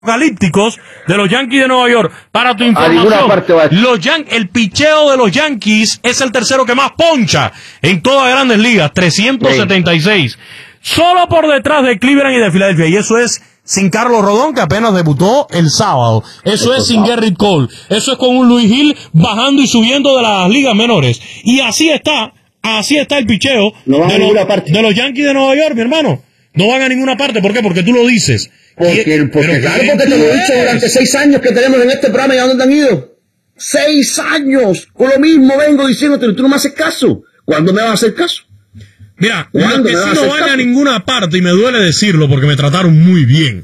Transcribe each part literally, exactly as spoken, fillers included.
apocalípticos de los Yankees de Nueva York. Para tu información, los Yan el picheo de los Yankees es el tercero que más poncha en todas las Grandes Ligas, trescientos setenta y seis. Sí. Solo por detrás de Cleveland y de Filadelfia. Y eso es sin Carlos Rodón, que apenas debutó el sábado. Eso es sin Gerrit Cole. Eso es con un Luis Gil bajando y subiendo de las ligas menores. Y así está, así está el picheo no de, los, de los Yankees de Nueva York, mi hermano. No van a ninguna parte. ¿Por qué? Porque tú lo dices. Porque, porque claro, porque te lo he dicho durante seis años que tenemos en este programa. ¿Y a dónde han ido? Seis años. Con lo mismo vengo diciéndote, tú no me haces caso. ¿Cuándo me vas a hacer caso? Mira, lo que sí no van a ninguna parte, y me duele decirlo porque me trataron muy bien.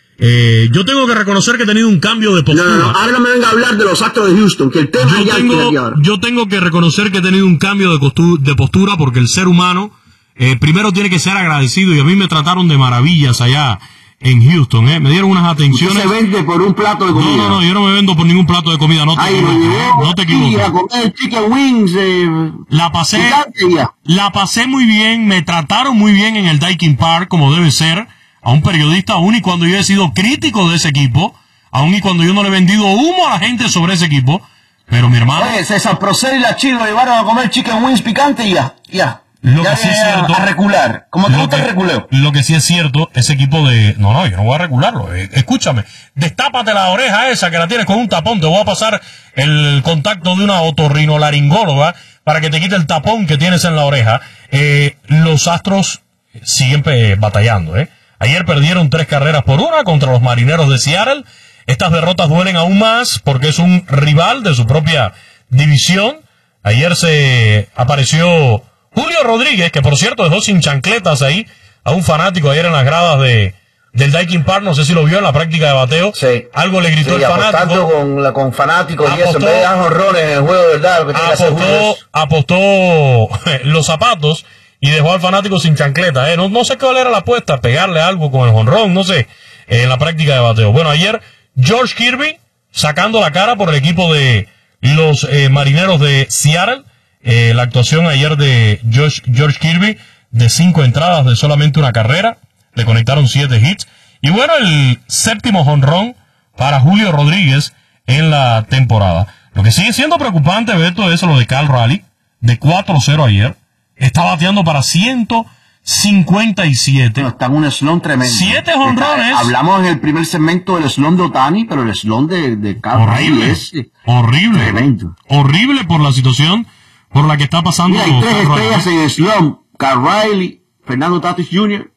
Eh, yo tengo que reconocer que he tenido un cambio de postura. No, no, no, ahora no me venga a hablar de los Astros de Houston, que el tema yo ya tengo, aquí ahora. Yo tengo que reconocer que he tenido un cambio de, costu de postura porque el ser humano eh, primero tiene que ser agradecido, y a mí me trataron de maravillas allá en Houston, ¿eh? Me dieron unas atenciones. ¿Usted se vende por un plato de comida? No, no, no, yo no me vendo por ningún plato de comida, no te Ay, equivoques, no, no te equivoques. A comer chicken wings, eh, la pasé, la pasé muy bien, me trataron muy bien en el Daikin Park, como debe ser, a un periodista, aún y cuando yo he sido crítico de ese equipo, aún y cuando yo no le he vendido humo a la gente sobre ese equipo, pero mi hermano... Oye, César Procel y la Chile lo llevaron a comer chicken wings picante y ya, ya. Lo ya que sí es cierto, a recular. ¿Cómo te gusta el reculeo? Lo que sí es cierto, ese equipo de... No, no, yo no voy a recularlo. Eh, escúchame, destápate la oreja esa que la tienes con un tapón. Te voy a pasar el contacto de una otorrinolaringóloga para que te quite el tapón que tienes en la oreja. Eh, los Astros siguen eh, batallando, ¿eh? Ayer perdieron tres carreras por una contra los Marineros de Seattle. Estas derrotas duelen aún más porque es un rival de su propia división. Ayer se apareció Julio Rodríguez, que por cierto dejó sin chancletas ahí a un fanático ayer en las gradas de del Daikin Park. No sé si lo vio en la práctica de bateo. Sí. Algo le gritó sí, el fanático. Con, la, con fanáticos apostó, y eso. En vez de dar honrones en el juego, ¿verdad? Lo que tiene apostó, que hacer apostó los zapatos y dejó al fanático sin chancleta. ¿eh? No, no sé qué era la apuesta, pegarle algo con el jonrón, no sé, eh, en la práctica de bateo. Bueno, ayer George Kirby sacando la cara por el equipo de los eh, Marineros de Seattle. Eh, la actuación ayer de George, George Kirby, de cinco entradas de solamente una carrera, le conectaron siete hits. Y bueno, el séptimo jonrón para Julio Rodríguez en la temporada. Lo que sigue siendo preocupante, Beto, es lo de Cal Raleigh, de cuatro cero ayer. Está bateando para ciento cincuenta y siete. No, está en un slump tremendo. Siete jonrones. Hablamos en el primer segmento del slump de Otani, pero el slump de, de Cal Raleigh es horrible. Tremendo. Horrible por la situación por la que está pasando. Mira, hay tres estrellas en el slump: Cal Raleigh, Fernando Tatis junior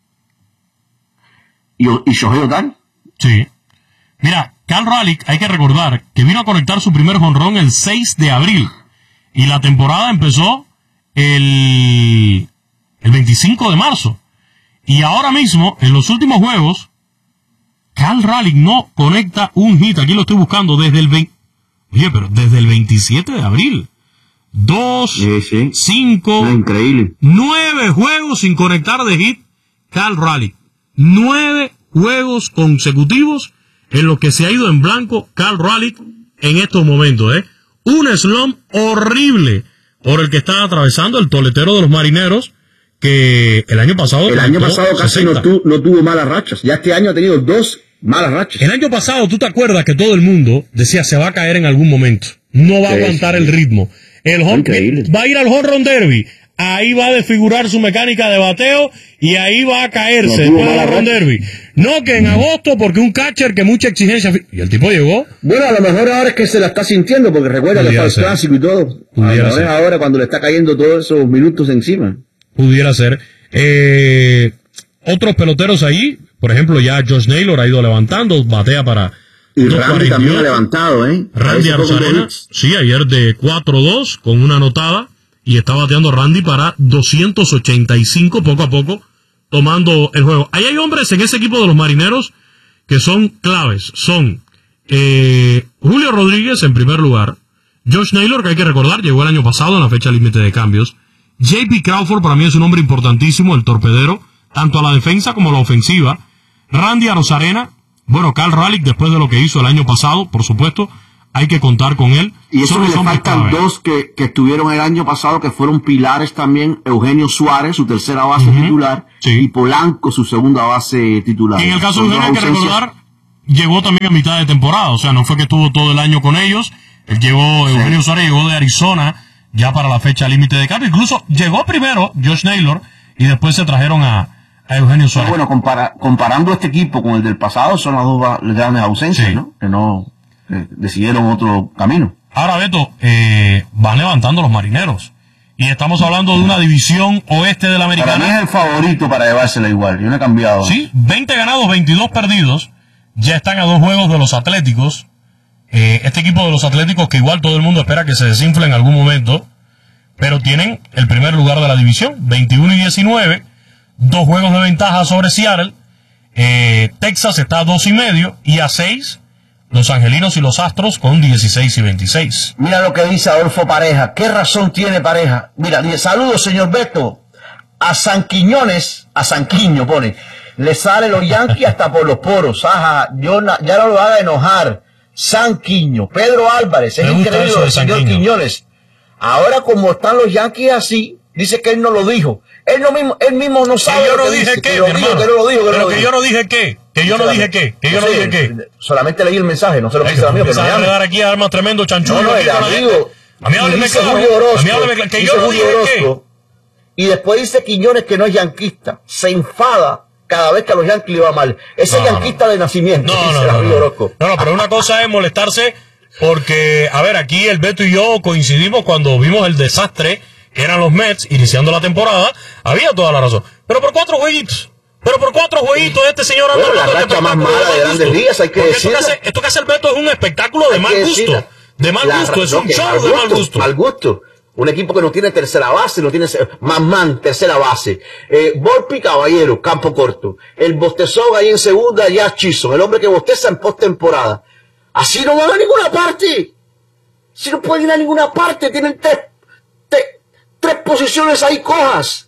y, y Shohei Otani. Sí. Mira, Cal Raleigh, hay que recordar que vino a conectar su primer jonrón el seis de abril. Y la temporada empezó el, el veinticinco de marzo. Y ahora mismo, en los últimos juegos, Cal Raleigh no conecta un hit. Aquí lo estoy buscando desde el veinte. Oye, pero desde el veintisiete de abril. Dos, sí, sí. cinco, no, increíble. nueve juegos sin conectar de hit Cal Raleigh. Nueve juegos consecutivos en los que se ha ido en blanco Cal Raleigh en estos momentos, ¿eh? Un slump horrible por el que está atravesando el toletero de los Marineros, que el año pasado... El año pasado casi no, tu, no tuvo malas rachas. Ya este año ha tenido dos malas rachas. El año pasado, ¿tú te acuerdas que todo el mundo decía se va a caer en algún momento? No va a aguantar el ritmo. El home, va a ir al home run derby, ahí va a desfigurar su mecánica de bateo y ahí va a caerse después del home run derby. No que en agosto, porque un catcher que mucha exigencia, y el tipo llegó. Bueno, a lo mejor ahora es que se la está sintiendo, porque recuerda que fue el clásico y todo. A lo mejor es ahora cuando le está cayendo todos esos minutos encima. Pudiera ser. Eh, otros peloteros ahí, por ejemplo, ya Josh Naylor ha ido levantando, batea para... Y Randy también ha levantado, ¿eh? Randy Arozarena, sí, ayer de cuatro dos con una anotada, y está bateando Randy para doscientos ochenta y cinco poco a poco, tomando el juego. Ahí hay hombres en ese equipo de los Marineros que son claves. Son eh, Julio Rodríguez en primer lugar, Josh Naylor, que hay que recordar, llegó el año pasado en la fecha límite de cambios. J P Crawford, para mí es un hombre importantísimo, el torpedero, tanto a la defensa como a la ofensiva. Randy Arozarena. Bueno, Cal Raleigh, después de lo que hizo el año pasado, por supuesto, hay que contar con él. Y eso le faltan dos que, que estuvieron el año pasado, que fueron pilares también: Eugenio Suárez, su tercera base uh-huh. titular, sí. y Polanco, su segunda base titular. En el caso de Eugenio hay que recordar llegó también a mitad de temporada, o sea, no fue que estuvo todo el año con ellos. Él llegó, sí. Eugenio Suárez llegó de Arizona ya para la fecha límite de cambio. Incluso llegó primero Josh Naylor y después se trajeron a, a Eugenio Suárez. Bueno, compara, comparando este equipo con el del pasado, son las dos grandes ausencias, sí. ¿no? Que no eh, decidieron otro camino. Ahora, Beto, eh, van levantando los Marineros. Y estamos hablando de una división oeste de la Americana. Para mí es el favorito para llevársela igual. Yo no he cambiado. Sí, veinte ganados, veintidós perdidos. Ya están a dos juegos de los Atléticos. Eh, este equipo de los Atléticos que igual todo el mundo espera que se desinfle en algún momento. Pero tienen el primer lugar de la división. veintiuno y diecinueve. Dos juegos de ventaja sobre Seattle. Eh, Texas está a dos y medio. Y a seis. Los Angelinos y los Astros con dieciséis y veintiséis. Mira lo que dice Adolfo Pareja. ¿Qué razón tiene Pareja? Mira, dice, saludos, señor Beto. A San Quiñones, a San Quiño pone, le sale los Yankees hasta por los poros. Ajá, yo na, ya no lo haga enojar. San Quiño. Pedro Álvarez, es increíble lo del señor Quiñones. Ahora como están los Yankees así, dice que él no lo dijo. Él, no mismo, él mismo no sabe. Que yo no lo dije qué, mi hermano. Que no lo dijo, que Pero que yo no dije qué. Que yo no dije qué. Que yo no dije qué. Solamente leí el mensaje, no se lo puse a mí. Que no dar aquí a armas tremendo chanchullo. No, no, el amigo. A mí hábleme claro. A mí hábleme claro. Que yo no dije qué. Y después dice Quiñones que no es yanquista. Se enfada cada vez que a los Yankees le va mal. Ese es yanquista de nacimiento. No, no, no. No, no, pero una cosa es molestarse porque, a ver, aquí el Beto y yo coincidimos cuando vimos el desastre que eran los Mets iniciando la temporada. Había toda la razón. Pero por cuatro jueguitos. Pero por cuatro jueguitos este señor anda bueno, la racha más mala de Grandes Ligas, hay que decir. Esto, esto que hace el Beto es un espectáculo de mal gusto. De mal gusto, es un show de mal gusto. Mal gusto. Un equipo que no tiene tercera base, no tiene más man, tercera base. Eh, Volpi Caballero, campo corto. El bostezón ahí en segunda, ya Chisholm, el hombre que bosteza en postemporada. Así no van a ninguna parte. Si no pueden ir a ninguna parte, tienen tres, tres, tres posiciones ahí cojas.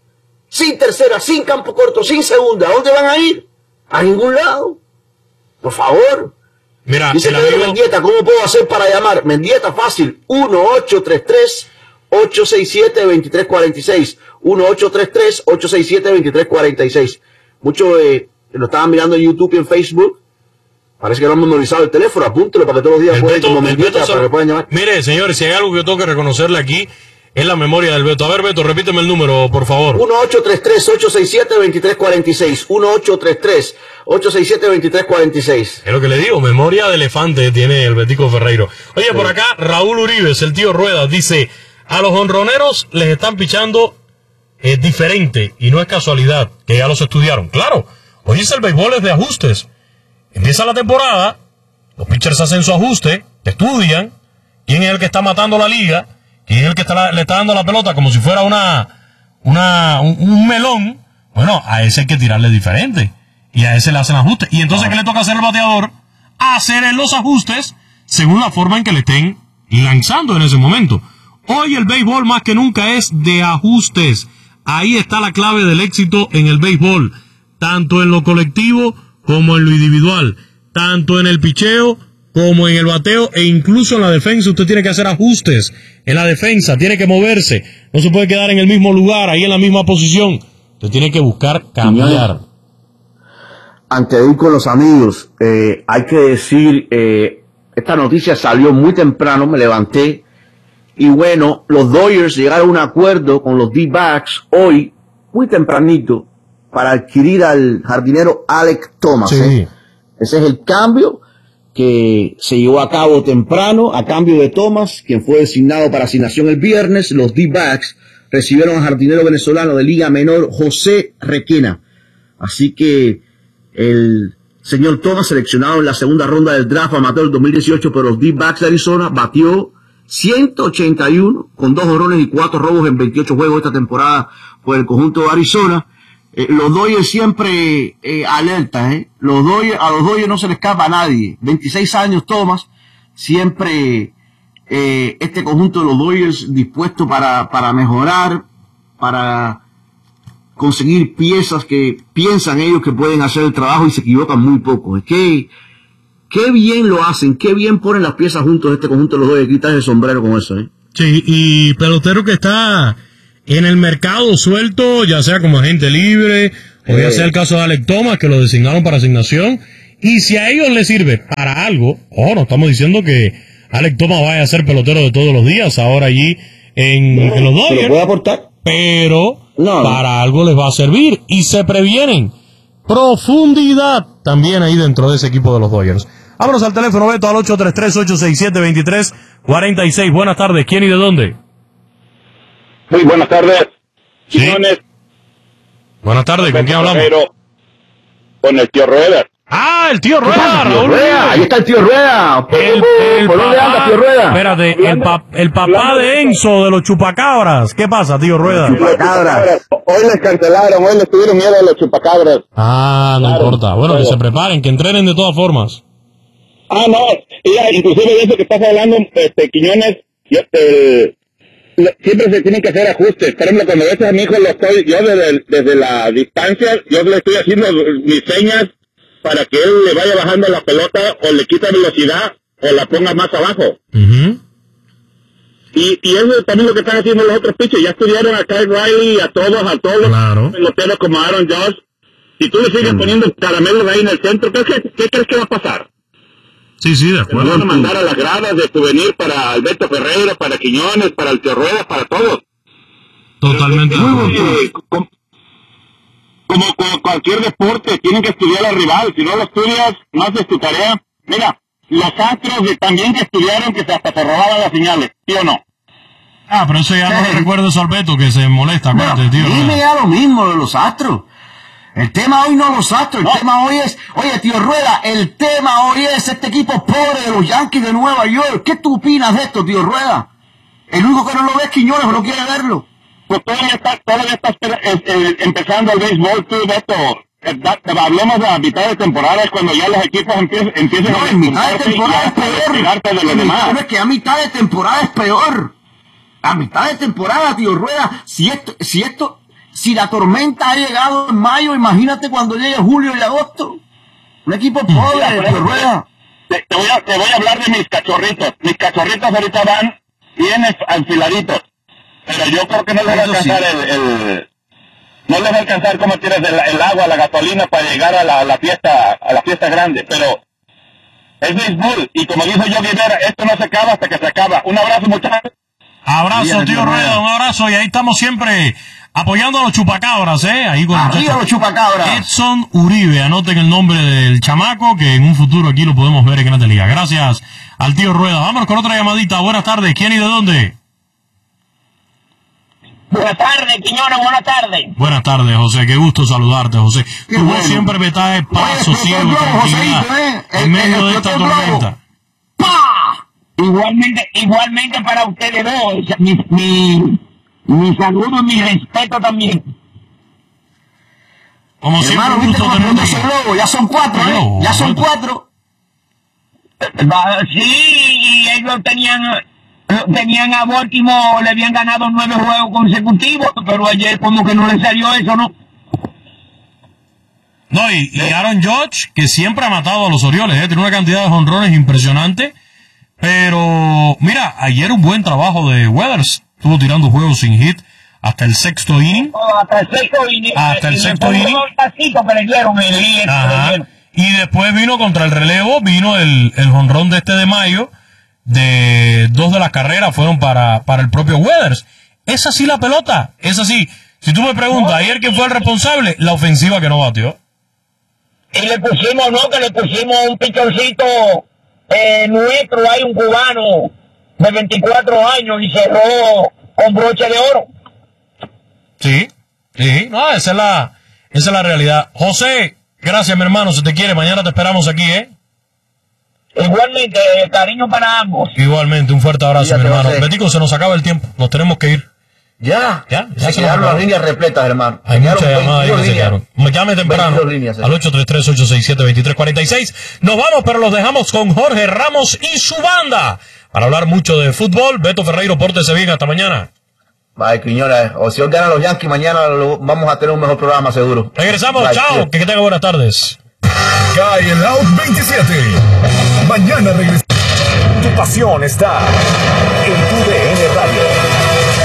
Sin tercera, sin campo corto, sin segunda. ¿A dónde van a ir? A ningún lado. Por favor. Mira, dice Pedro amigo... Mendieta, ¿cómo puedo hacer para llamar? Mendieta, fácil. uno ocho tres tres, ocho seis siete, dos tres cuatro seis. uno ocho tres tres, ocho seis siete, dos tres cuatro seis. Muchos eh, lo estaban mirando en YouTube y en Facebook. Parece que no han memorizado el teléfono. Apúntelo para que todos los días puedan como Mendieta para que puedan llamar. Mire, señores, si hay algo que yo tengo que reconocerle aquí, es la memoria del Beto. A ver, Beto, repíteme el número, por favor. uno ocho tres tres, ocho seis siete, dos tres cuatro seis. uno ocho tres tres, ocho seis siete, dos tres cuatro seis. Es lo que le digo, memoria de elefante tiene el Betico Ferreiro. Oye, sí. Por acá, Raúl Uribes, el tío Ruedas, dice, a los honroneros les están pichando eh, diferente, y no es casualidad, que ya los estudiaron. Claro, hoy es el béisbol es de ajustes. Empieza la temporada, los pitchers hacen su ajuste, estudian, quién es el que está matando la liga, quién es el que está, le está dando la pelota como si fuera una, una, un, un melón. Bueno, a ese hay que tirarle diferente. Y a ese le hacen ajustes. Y entonces, ¿qué le toca hacer al bateador? Hacer los ajustes según la forma en que le estén lanzando en ese momento. Hoy el béisbol más que nunca es de ajustes. Ahí está la clave del éxito en el béisbol. Tanto en lo colectivo como en lo individual. Tanto en el picheo como en el bateo e incluso en la defensa. Usted tiene que hacer ajustes. En la defensa tiene que moverse. No se puede quedar en el mismo lugar, ahí en la misma posición. Usted tiene que buscar cambiar. Antes de ir con los amigos, eh, hay que decir, eh, esta noticia salió muy temprano, me levanté, y bueno, los Dodgers llegaron a un acuerdo con los D-backs hoy, muy tempranito, para adquirir al jardinero Alek Thomas. Sí. ¿eh? Ese es el cambio que se llevó a cabo temprano, a cambio de Thomas, quien fue designado para asignación el viernes. Los D-backs recibieron al jardinero venezolano de Liga Menor, José Requena. Así que el señor Thomas, seleccionado en la segunda ronda del draft amateur dos mil dieciocho por los D-backs de Arizona, batió ciento ochenta y uno con dos jonrones y cuatro robos en veintiocho juegos esta temporada por el conjunto de Arizona. Eh, los Dodgers siempre eh, alerta, ¿eh? Los Dodgers, a los Dodgers no se les escapa a nadie. veintiséis años Thomas, siempre eh, este conjunto de los Dodgers dispuesto para, para mejorar, para conseguir piezas que piensan ellos que pueden hacer el trabajo y se equivocan muy poco. Es que qué bien lo hacen, qué bien ponen las piezas juntos este conjunto de los Dodgers. Quitas el sombrero con eso, ¿eh? Sí, y pelotero que está en el mercado suelto, ya sea como agente libre, o ya sea el caso de Alek Thomas, que lo designaron para asignación, Y si a ellos les sirve para algo, ojo, no estamos diciendo que Alek Thomas vaya a ser pelotero de todos los días ahora allí en, en los Dodgers. ¿Se lo puede aportar? Pero no, no. para algo les va a servir y se previenen. Profundidad también ahí dentro de ese equipo de los Dodgers. Vámonos al teléfono, Beto, al ocho tres tres, ocho seis siete, dos tres cuatro seis. Buenas tardes, ¿quién y de dónde? Muy buenas tardes. ¿Sí? Quiñones. Buenas tardes, ¿con quién hablamos? Con el tío Rueda. Ah, el tío Rueda, Tío Raúl. Rueda, ahí está el tío Rueda. El, el ¿Por dónde papá, anda, tío Rueda? Espérate, el, pa, el papá de Enzo de los chupacabras. ¿Qué pasa, tío Rueda? Chupacabras. Hoy les cancelaron, hoy les tuvieron miedo a los chupacabras. Ah, no Claro, importa. Bueno, que todo. se preparen, que entrenen de todas formas. Ah, no, ya, inclusive de eso que estás hablando, este, Quiñones, yo, eh, lo- siempre se tienen que hacer ajustes. Por ejemplo, cuando ves a mi hijo, lo estoy, yo desde, desde la distancia, yo le estoy haciendo mis señas para que él le vaya bajando la pelota o le quita velocidad o la ponga más abajo. Uh-huh. Y, y eso es también lo que están haciendo los otros pitchers. Ya estudiaron a Kyle Riley, a todos, a todos Claro. los peloteros como Aaron Josh. Si tú le sigues Mm. poniendo caramelos ahí en el centro, ¿qué, qué, qué crees que va a pasar? Sí, sí, de Te van a mandar a las gradas de souvenir para Alberto Ferreira, para Quiñones, para el Tío Rueda, para todos. Totalmente. Eh, como, como cu- cualquier deporte, tienen que estudiar al rival. Si no lo estudias, no haces tu tarea. Mira, los Astros de- también que estudiaron que se hasta te robaban las señales, ¿sí o no? Ah, pero eso ya no Sí. recuerdo eso al Beto, que se molesta, acuérdate, tío. Dime ya lo mismo de los Astros. El tema hoy no los Astros, el No. tema hoy es, oye, tío Rueda, el tema hoy es este equipo pobre de los Yankees de Nueva York. ¿Qué tú opinas de esto, tío Rueda? El único que no lo ve es Quiñones, pero no quiere verlo. Pues todavía estás, todavía estás eh, eh, empezando el béisbol, tú, Beto. Eh, da- Hablemos de la mitad de temporada, es cuando ya los equipos empiezan, empiezan No, a en mitad de despuntarse y temporada a- es peor. a retirarte de los En demás. mitad- es que a mitad de temporada es peor. A mitad de temporada, tío Rueda, si esto, si esto, si la tormenta ha llegado en mayo, imagínate cuando llegue julio y agosto. Un equipo pobre, Mira, por tío eso, Rueda. Te, te voy a, te voy a hablar de mis cachorritos. Mis cachorritos ahorita van bien enf- enfiladitos. Pero yo creo que no les va a Eso sí. alcanzar el, el- no les va a alcanzar como tienes el, el agua, la gasolina para llegar a la, a la fiesta, a la fiesta grande. Pero es béisbol. Y como dijo yo Rivera, esto no se acaba hasta que se acaba. Un abrazo, muchachos. Abrazo, Bien, tío tío Rueda, Rueda. un abrazo. Y ahí estamos siempre apoyando a los chupacabras, ¿eh? Ahí con el Arriba muchacho los chupacabras. Edson Uribe. Anoten el nombre del chamaco, que en un futuro aquí lo podemos ver en Grande Liga. Gracias al tío Rueda. Vámonos con otra llamadita. Buenas tardes. ¿Quién y de dónde? Buenas tardes, Quiñones, buenas tardes. Buenas tardes, José. Qué gusto saludarte, José. Qué Tu voz bueno. siempre me trae paz, Oye, sosiego y explotó el globo, tranquilidad Joséito, ¿eh? en El- medio el- de esta explotó el globo. tormenta. ¡Pah! Igualmente, igualmente para ustedes dos, mi, mi, mi saludo y mi respeto también. Como siempre, Hermano, un ¿viste gusto cómo tenerte explotó ese aquí. globo? Ya son cuatro, ¿eh? Globo, Ya son Beto. cuatro. Va, Sí, y ellos tenían, tenían a Baltimore, le habían ganado nueve juegos consecutivos, pero ayer como que no les salió eso, ¿no? No, y, y Aaron Judge, que siempre ha matado a los Orioles, ¿eh? Tiene una cantidad de jonrones impresionante. Pero, mira, ayer un buen trabajo de Weathers. Estuvo tirando juegos sin hit hasta el sexto inning. Oh, hasta el sexto inning. Hasta el y sexto después inning. un tacito que le dieron el líder. que le Ajá. dieron. Y después vino contra el relevo, vino el, el jonrón de este de mayo. De dos de las carreras fueron para, para el propio Weathers. Es así la pelota, es así. Si tú me preguntas, ayer quién fue el responsable, la ofensiva que no batió. Y le pusimos, ¿no? Que le pusimos un pichoncito eh, nuestro, hay un cubano de veinticuatro años y cerró con broche de oro. Sí, sí, no, esa es la, esa es la realidad. José, gracias mi hermano, se te quiere, mañana te esperamos aquí, ¿eh? Igualmente, eh, cariño para ambos. Igualmente, un fuerte abrazo, Fíjate, mi hermano. José. Betico, se nos acaba el tiempo, nos tenemos que ir. Ya, Ya, ya se se quedaron nos las acabó. líneas repletas, hermano. Hay Se quedaron muchas llamadas ahí que veintidós se líneas. quedaron. Me llame temprano veintidós líneas, eh. al ocho tres tres, ocho seis siete, dos tres cuatro seis. Nos vamos, pero los dejamos con Jorge Ramos y su banda para hablar mucho de fútbol. Beto Ferreiro, pórtese bien, hasta mañana. Vaya, Quiñones, o si hoy ganan los Yankees, mañana lo- vamos a tener un mejor programa, seguro. Regresamos, Bye, chao, tío. que, que tengan buenas tardes. Cae el Out veintisiete. Mañana regresamos. Tu pasión está en tu D N Radio.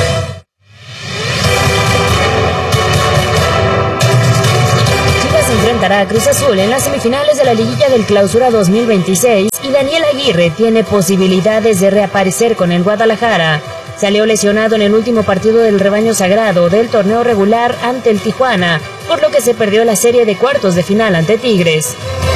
Chivas enfrenta enfrentará a Cruz Azul en las semifinales de la liguilla del Clausura dos mil veintiséis y Daniel Aguirre tiene posibilidades de reaparecer con el Guadalajara. Salió lesionado en el último partido del rebaño sagrado del torneo regular ante el Tijuana, por lo que se perdió la serie de cuartos de final ante Tigres.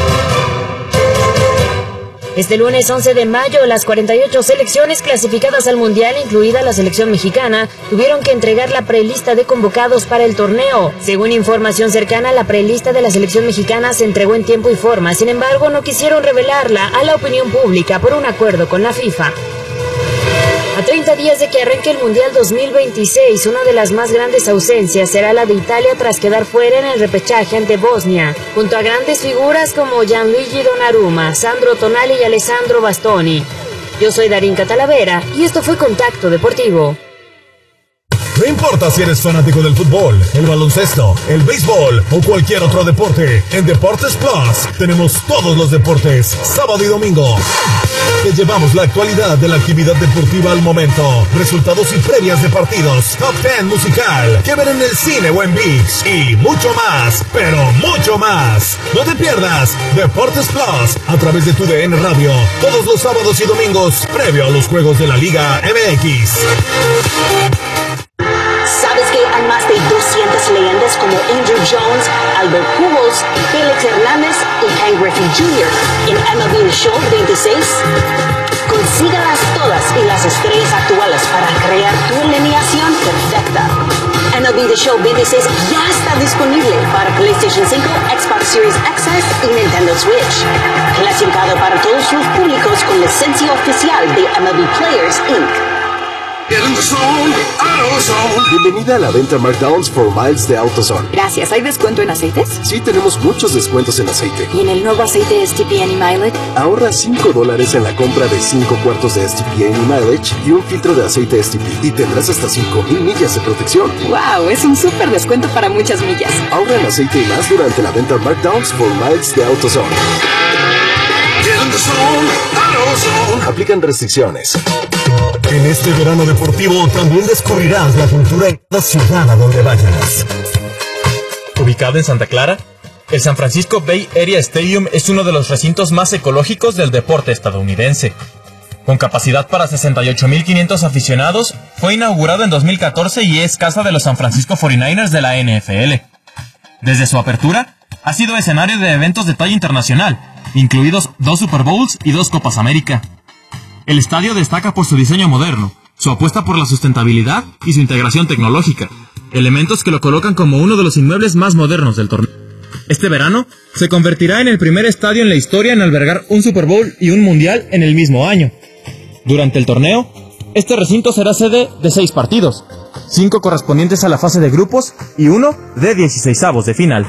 Este lunes once de mayo, las cuarenta y ocho selecciones clasificadas al Mundial, incluida la selección mexicana, tuvieron que entregar la prelista de convocados para el torneo. Según información cercana, la prelista de la selección mexicana se entregó en tiempo y forma, sin embargo, no quisieron revelarla a la opinión pública por un acuerdo con la FIFA. A treinta días de que arranque el Mundial dos mil veintiséis, una de las más grandes ausencias será la de Italia tras quedar fuera en el repechaje ante Bosnia, junto a grandes figuras como Gianluigi Donnarumma, Sandro Tonali y Alessandro Bastoni. Yo soy Darinka Talavera y esto fue Contacto Deportivo. No importa si eres fanático del fútbol, el baloncesto, el béisbol o cualquier otro deporte, en Deportes Plus tenemos todos los deportes, sábado y domingo. Te llevamos la actualidad de la actividad deportiva al momento, resultados y previas de partidos, top diez musical, que ver en el cine o en ViX y mucho más, pero mucho más. No te pierdas Deportes Plus a través de tu D N Radio, todos los sábados y domingos, previo a los juegos de la Liga M X. ¿Sabes que hay más de doscientas leyendas como Andrew Jones, Albert Pujols, Felix Hernández y Ken Griffey junior en M L B The Show veintiséis? Consígalas todas y las estrellas actuales para crear tu alineación perfecta. M L B The Show veintiséis ya está disponible para PlayStation cinco, Xbox Series X S y Nintendo Switch. Clasificado para todos los públicos con licencia oficial de M L B Players incorporated. Bienvenida a la venta Markdowns for Miles de AutoZone. Gracias. ¿Hay descuento en aceites? Sí, tenemos muchos descuentos en aceite. ¿Y en el nuevo aceite S T P N y Mileage? Ahorra cinco dólares en la compra de cinco cuartos de S T P N y Mileage y un filtro de aceite S T P. Y tendrás hasta cinco mil millas de protección. ¡Wow! Es un súper descuento para muchas millas. Ahorra en aceite y más durante la venta Markdowns for Miles de AutoZone. Aplican restricciones. En este verano deportivo también descubrirás la cultura en cada ciudad a donde vayas. Ubicado en Santa Clara, el San Francisco Bay Area Stadium es uno de los recintos más ecológicos del deporte estadounidense. Con capacidad para sesenta y ocho mil quinientos aficionados, fue inaugurado en dos mil catorce y es casa de los San Francisco cuarenta y nueve ers de la N F L. Desde su apertura, ha sido escenario de eventos de talla internacional, incluidos dos Super Bowls y dos Copas América. El estadio destaca por su diseño moderno, su apuesta por la sustentabilidad y su integración tecnológica, elementos que lo colocan como uno de los inmuebles más modernos del torneo. Este verano se convertirá en el primer estadio en la historia en albergar un Super Bowl y un Mundial en el mismo año. Durante el torneo, este recinto será sede de seis partidos, cinco correspondientes a la fase de grupos y uno de dieciseisavos de final.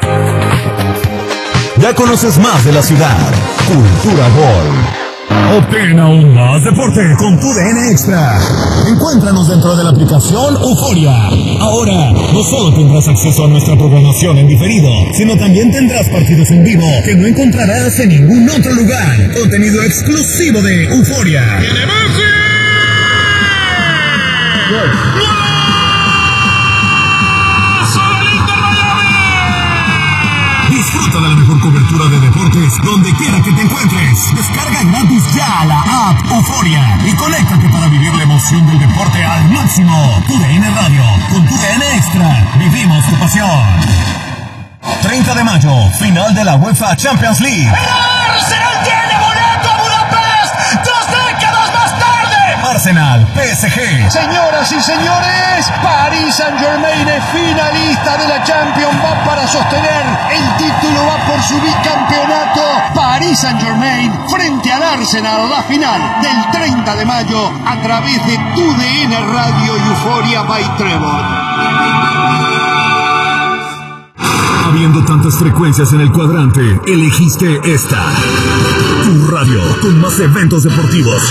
Ya conoces más de la ciudad. Cultura Gol. Obtén aún más deporte con tu D N Extra. Encuéntranos dentro de la aplicación Euforia. Ahora, no solo tendrás acceso a nuestra programación en diferido, sino también tendrás partidos en vivo que no encontrarás en ningún otro lugar. Contenido exclusivo de Euforia. Disfruta de la mejor cobertura de deportes donde quiera que te encuentres. Descarga gratis ya la app Euforia y conéctate para vivir la emoción del deporte al máximo. Tu D N Radio, con tu D N Extra, vivimos tu pasión. treinta de mayo, final de la UEFA Champions League. ¡El Arsenal tiene boleto a Budapest! ¡Dos décadas más tarde! Arsenal, P S G. Señoras y señores, Paris Saint-Germain es finalista de la Champions, va para sostener el título, va por su bicampeonato. Paris Saint-Germain frente al Arsenal, la final del treinta de mayo a través de tu D N Radio y Euphoria by Trevor. Habiendo tantas frecuencias en el cuadrante, elegiste esta. Tu radio con más eventos deportivos.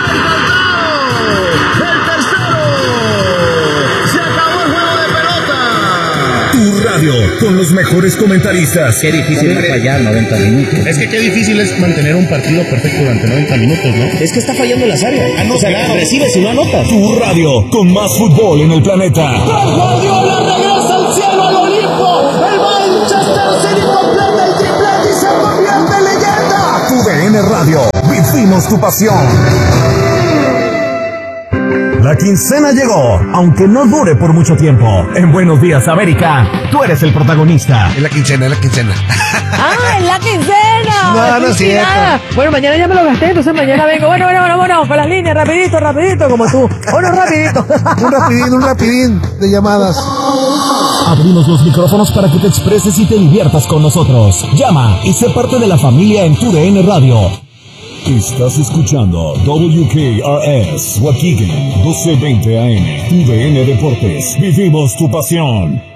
Tu radio con los mejores comentaristas. Qué difícil es fallar noventa minutos. Es que qué difícil es mantener un partido perfecto durante noventa minutos, ¿no? Es que está fallando las áreas. O sea, recibes y no anotas. Tu radio con más fútbol en el planeta. Guardiola regresa al cielo, al Olimpo. El Manchester City completa el triplete y se convierte en leyenda. Tu D N Radio, vivimos tu pasión. La quincena llegó, aunque no dure por mucho tiempo. En Buenos Días, América, tú eres el protagonista. Es la quincena, es la quincena. ¡Ah, es la quincena! No, no es cierto. Bueno, mañana ya me lo gasté, entonces mañana vengo. Bueno, bueno, bueno, bueno, con las líneas, rapidito, rapidito, como tú. Bueno, rapidito. Un rapidín, un rapidín de llamadas. Abrimos los micrófonos para que te expreses y te diviertas con nosotros. Llama y sé parte de la familia en Tu D N Radio. Estás escuchando W K R S Waukegan, doce veinte A M, Tu D N Deportes. Vivimos tu pasión.